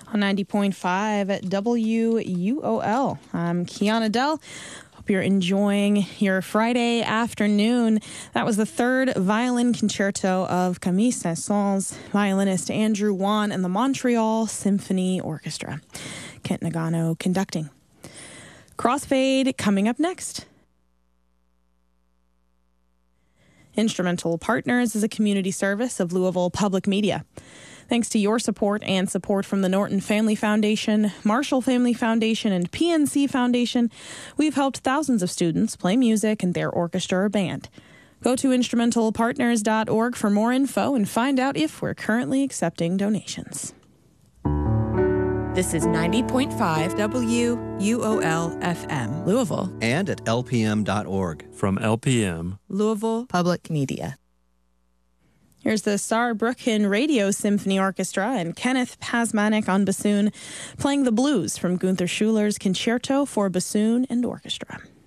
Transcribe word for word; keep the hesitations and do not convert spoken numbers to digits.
on ninety point five at W U O L. I'm Kiana Dell. Hope you're enjoying your Friday afternoon. That was the third violin concerto of Camille Saint-Saëns, violinist Andrew Wan, and the Montreal Symphony Orchestra. Kent Nagano conducting. Crossfade coming up next. Instrumental Partners is a community service of Louisville Public Media. Thanks to your support and support from the Norton Family Foundation, Marshall Family Foundation, and P N C Foundation, we've helped thousands of students play music in their orchestra or band. Go to instrumental partners dot org for more info and find out if we're currently accepting donations. This is ninety point five W U O L F M, Louisville. And at L P M dot org. From L P M, Louisville Public Media. Here's the Saarbrücken Radio Symphony Orchestra and Kenneth Pasmanik on bassoon, playing the blues from Gunther Schuller's Concerto for Bassoon and Orchestra.